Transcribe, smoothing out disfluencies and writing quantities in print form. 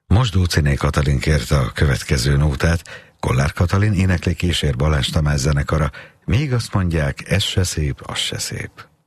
Mosdóciné Katalin kérte a következő nótát, Kollár Katalin énekli kísér Balázs Tamás zenekara, még azt mondják, ez se szép, az se szép.